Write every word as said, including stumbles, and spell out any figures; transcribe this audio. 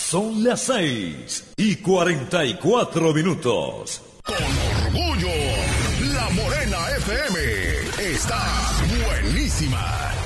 Son las seis y cuarenta y cuatro minutos. Con orgullo, La Morena F M está buenísima.